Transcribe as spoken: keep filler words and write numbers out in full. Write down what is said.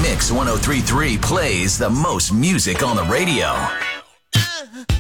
Mix one oh three point three plays the most music on the radio.